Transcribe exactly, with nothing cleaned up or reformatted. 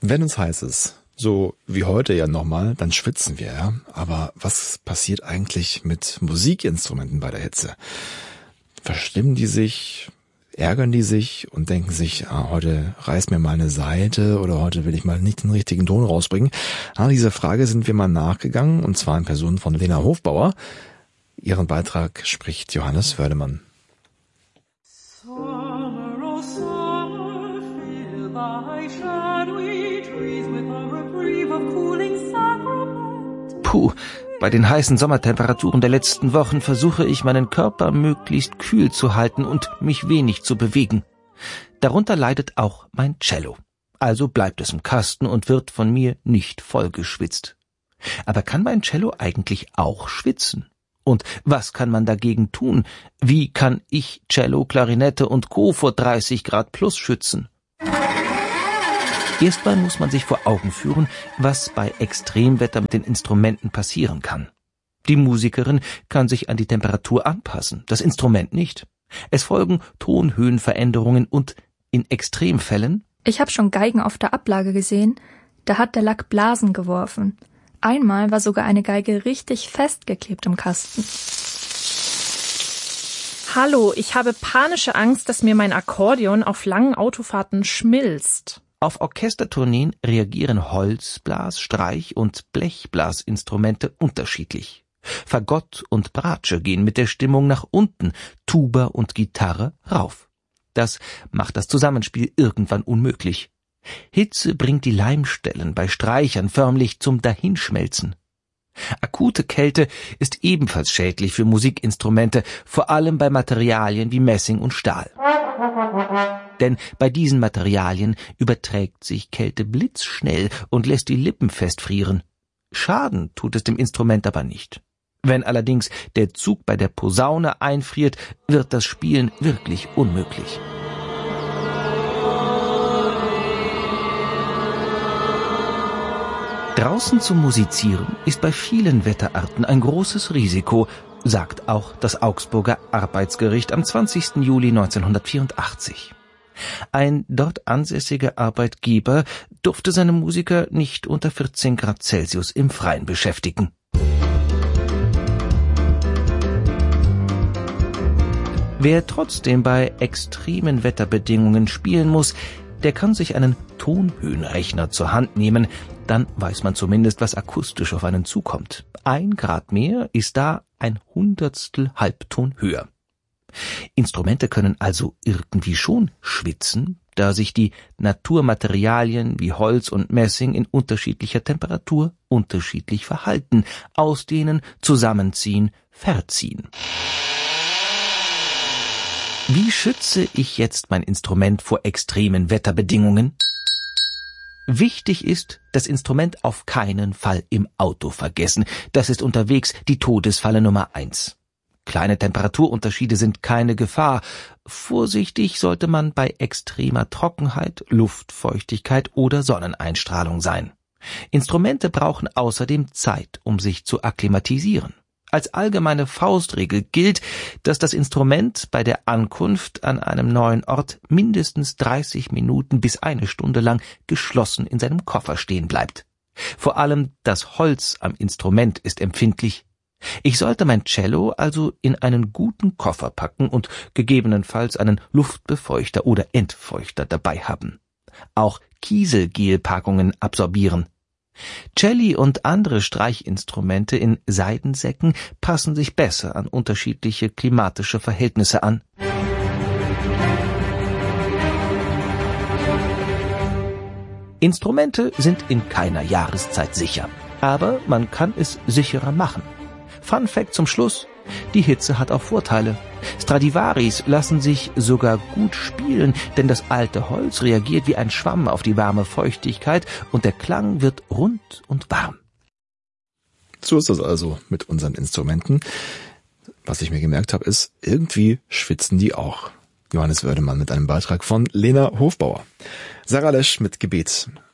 Wenn uns heiß ist, so wie heute ja nochmal, dann schwitzen wir, ja. Aber was passiert eigentlich mit Musikinstrumenten bei der Hitze? Verstimmen die sich, ärgern die sich und denken sich, ah, heute reißt mir mal eine Saite oder heute will ich mal nicht den richtigen Ton rausbringen? Ah, dieser Frage sind wir mal nachgegangen, und zwar in Person von Lena Hofbauer. Ihren Beitrag spricht Johannes Wördemann. Puh, bei den heißen Sommertemperaturen der letzten Wochen versuche ich, meinen Körper möglichst kühl zu halten und mich wenig zu bewegen. Darunter leidet auch mein Cello. Also bleibt es im Kasten und wird von mir nicht vollgeschwitzt. Aber kann mein Cello eigentlich auch schwitzen? Und was kann man dagegen tun? Wie kann ich Cello, Klarinette und Co. vor dreißig Grad plus schützen? Erstmal muss man sich vor Augen führen, was bei Extremwetter mit den Instrumenten passieren kann. Die Musikerin kann sich an die Temperatur anpassen, das Instrument nicht. Es folgen Tonhöhenveränderungen und in Extremfällen... Ich habe schon Geigen auf der Ablage gesehen, da hat der Lack Blasen geworfen. Einmal war sogar eine Geige richtig festgeklebt im Kasten. Hallo, ich habe panische Angst, dass mir mein Akkordeon auf langen Autofahrten schmilzt. Auf Orchestertourneen reagieren Holzblas-, Streich- und Blechblasinstrumente unterschiedlich. Fagott und Bratsche gehen mit der Stimmung nach unten, Tuba und Gitarre rauf. Das macht das Zusammenspiel irgendwann unmöglich. Hitze bringt die Leimstellen bei Streichern förmlich zum Dahinschmelzen. Akute Kälte ist ebenfalls schädlich für Musikinstrumente, vor allem bei Materialien wie Messing und Stahl. Denn bei diesen Materialien überträgt sich Kälte blitzschnell und lässt die Lippen festfrieren. Schaden tut es dem Instrument aber nicht. Wenn allerdings der Zug bei der Posaune einfriert, wird das Spielen wirklich unmöglich. Draußen zu musizieren ist bei vielen Wetterarten ein großes Risiko, sagt auch das Augsburger Arbeitsgericht am zwanzigsten Juli neunzehnhundertvierundachtzig. Ein dort ansässiger Arbeitgeber durfte seine Musiker nicht unter vierzehn Grad Celsius im Freien beschäftigen. Wer trotzdem bei extremen Wetterbedingungen spielen muss, der kann sich einen Tonhöhenrechner zur Hand nehmen, dann weiß man zumindest, was akustisch auf einen zukommt. Ein Grad mehr ist da ein Hundertstel Halbton höher. Instrumente können also irgendwie schon schwitzen, da sich die Naturmaterialien wie Holz und Messing in unterschiedlicher Temperatur unterschiedlich verhalten, ausdehnen, zusammenziehen, verziehen. Wie schütze ich jetzt mein Instrument vor extremen Wetterbedingungen? Wichtig ist, das Instrument auf keinen Fall im Auto vergessen. Das ist unterwegs die Todesfalle Nummer eins. Kleine Temperaturunterschiede sind keine Gefahr. Vorsichtig sollte man bei extremer Trockenheit, Luftfeuchtigkeit oder Sonneneinstrahlung sein. Instrumente brauchen außerdem Zeit, um sich zu akklimatisieren. Als allgemeine Faustregel gilt, dass das Instrument bei der Ankunft an einem neuen Ort mindestens dreißig Minuten bis eine Stunde lang geschlossen in seinem Koffer stehen bleibt. Vor allem das Holz am Instrument ist empfindlich. Ich sollte mein Cello also in einen guten Koffer packen und gegebenenfalls einen Luftbefeuchter oder Entfeuchter dabei haben. Auch Kieselgelpackungen absorbieren. Celli und andere Streichinstrumente in Seidensäcken passen sich besser an unterschiedliche klimatische Verhältnisse an. Instrumente sind in keiner Jahreszeit sicher, aber man kann es sicherer machen. Fun Fact zum Schluss: Die Hitze hat auch Vorteile. Stradivaris lassen sich sogar gut spielen, denn das alte Holz reagiert wie ein Schwamm auf die warme Feuchtigkeit und der Klang wird rund und warm. So ist das also mit unseren Instrumenten. Was ich mir gemerkt habe, ist, irgendwie schwitzen die auch. Johannes Wördemann mit einem Beitrag von Lena Hofbauer. Sarah Lesch mit Gebet.